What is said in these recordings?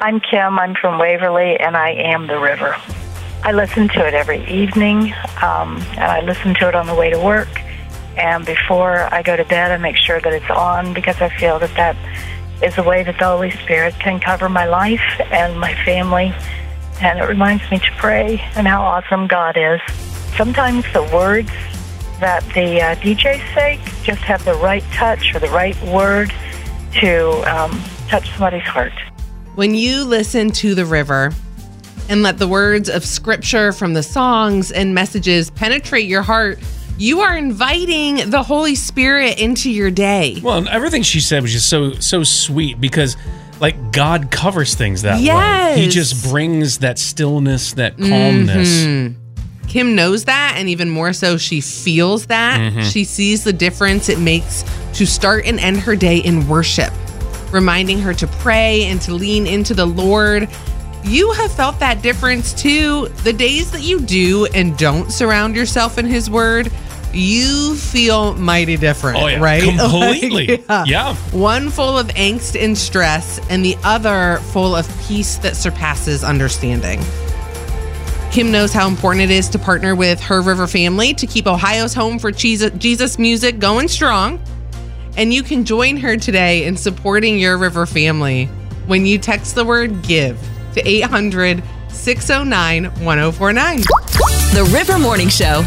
I'm Kim. I'm from Waverly, and I am the river. I listen to it every evening, and I listen to it on the way to work. And before I go to bed, I make sure that it's on because I feel that that is a way that the Holy Spirit can cover my life and my family. And it reminds me to pray and how awesome God is. Sometimes the words that the DJs say just have the right touch or the right word to touch somebody's heart. When you listen to the river and let the words of scripture from the songs and messages penetrate your heart, you are inviting the Holy Spirit into your day. Well, and everything she said was just so sweet because, like, God covers things that way. He just brings that stillness, that calmness. Mm-hmm. Kim knows that, and even more so, she feels that. Mm-hmm. She sees the difference it makes to start and end her day in worship, reminding her to pray and to lean into the Lord. You have felt that difference too. The days that you do and don't surround yourself in His Word, you feel mighty different, right? Completely. Yeah. One full of angst and stress, and the other full of peace that surpasses understanding. Kim knows how important it is to partner with Her River Family to keep Ohio's home for Jesus music going strong. And you can join her today in supporting Your River Family when you text the word GIVE to 800-609-1049. The River Morning Show.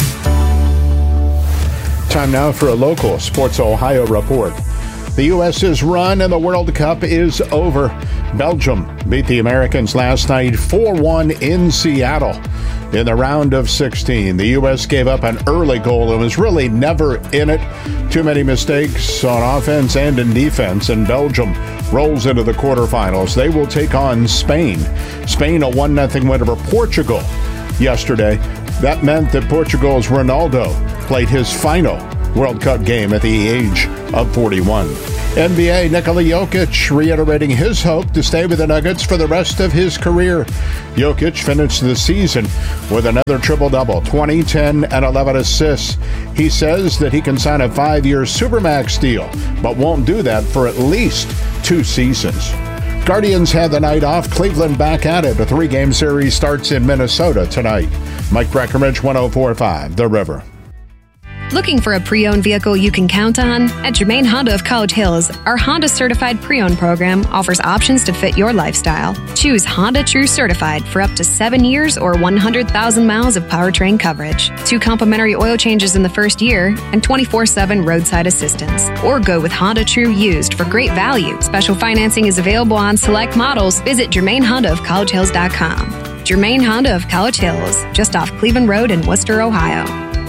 Time now for a local Sports Ohio report. The U.S.'s run in the World Cup is over. Belgium beat the Americans last night 4-1 in Seattle. In the round of 16, the U.S. gave up an early goal and was really never in it. Too many mistakes on offense and in defense, and Belgium rolls into the quarterfinals. They will take on Spain. Spain a 1-0 win over Portugal yesterday. That meant that Portugal's Ronaldo played his final World Cup game at the age of 41. NBA Nikola Jokic reiterating his hope to stay with the Nuggets for the rest of his career. Jokic finished the season with another triple-double, 20, 10, and 11 assists. He says that he can sign a 5-year Supermax deal, but won't do that for at least 2 seasons. Guardians had the night off. Cleveland back at it. A 3-game series starts in Minnesota tonight. Mike Breckenridge, 104.5, The River. Looking for a pre-owned vehicle you can count on? At Germain Honda of College Hills, our Honda Certified Pre-Owned program offers options to fit your lifestyle. Choose Honda True Certified for up to 7 years or 100,000 miles of powertrain coverage, 2 complimentary oil changes in the first year, and 24/7 roadside assistance. Or go with Honda True Used for great value. Special financing is available on select models. Visit GermainHondaofCollegeHills.com. Germain Honda of College Hills, just off Cleveland Road in Worcester, Ohio.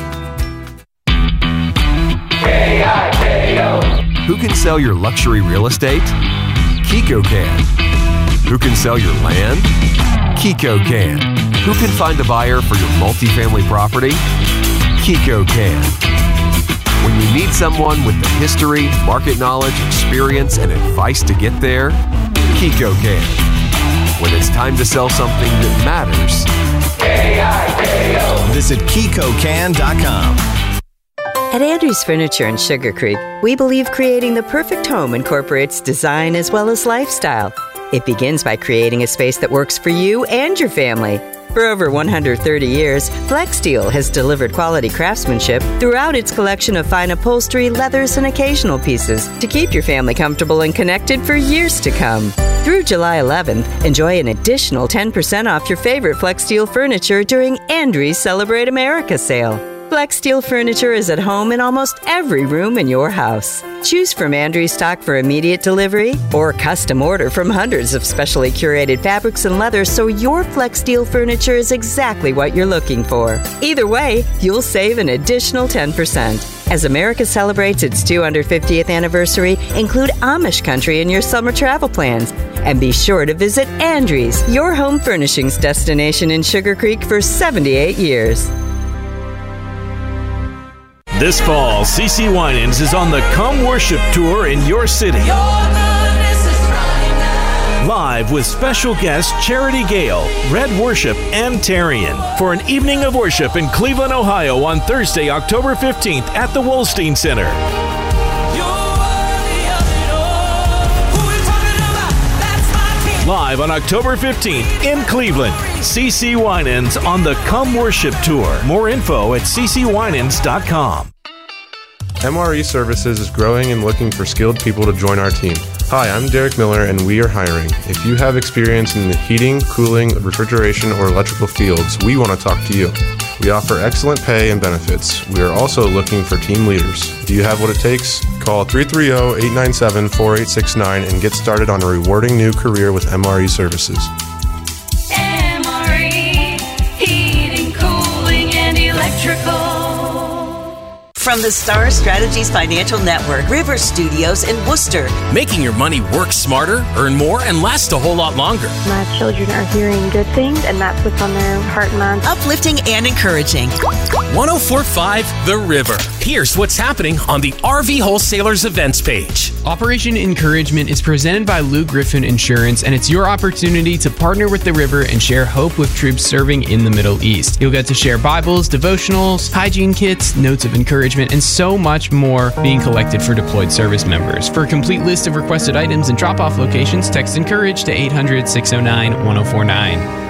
Who can sell your luxury real estate? Kiko can. Who can sell your land? Kiko can. Who can find a buyer for your multifamily property? Kiko can. When you need someone with the history, market knowledge, experience, and advice to get there, Kiko can. When it's time to sell something that matters, K-I-K-O. Visit KikoCan.com. At Andrews Furniture in Sugar Creek, we believe creating the perfect home incorporates design as well as lifestyle. It begins by creating a space that works for you and your family. For over 130 years, FlexSteel has delivered quality craftsmanship throughout its collection of fine upholstery, leathers, and occasional pieces to keep your family comfortable and connected for years to come. Through July 11th, enjoy an additional 10% off your favorite FlexSteel furniture during Andrews Celebrate America sale. FlexSteel furniture is at home in almost every room in your house. Choose from Andrews stock for immediate delivery or custom order from hundreds of specially curated fabrics and leathers so your FlexSteel furniture is exactly what you're looking for. Either way, you'll save an additional 10%. As America celebrates its 250th anniversary, include Amish country in your summer travel plans. And be sure to visit Andrews, your home furnishings destination in Sugar Creek for 78 years. This fall, CeCe Winans is on the Come Worship Tour in your city. Live with special guests Charity Gale, Red Worship, and Tarian for an evening of worship in Cleveland, Ohio on Thursday, October 15th at the Wolstein Center. Live on October 15th in Cleveland. CC Winans on the Come Worship Tour. More info at ccwinans.com. MRE Services is growing and looking for skilled people to join our team. Hi, I'm Derek Miller, and we are hiring. If you have experience in the heating, cooling, refrigeration, or electrical fields, we want to talk to you. We offer excellent pay and benefits. We are also looking for team leaders. Do you have what it takes? Call 330-897-4869 and get started on a rewarding new career with MRE Services. MRE, heating, cooling, and electrical. From the Star Strategies Financial Network, River Studios in Worcester. Making your money work smarter, earn more, and last a whole lot longer. My children are hearing good things, and that's what's on their heart and mind. Uplifting and encouraging. 104.5 The River. Here's what's happening on the RV Wholesalers events page. Operation Encouragement is presented by Lou Griffin Insurance, and it's your opportunity to partner with the River and share hope with troops serving in the Middle East. You'll get to share Bibles, devotionals, hygiene kits, notes of encouragement, and so much more being collected for deployed service members. For a complete list of requested items and drop-off locations, text ENCOURAGE to 800-609-1049.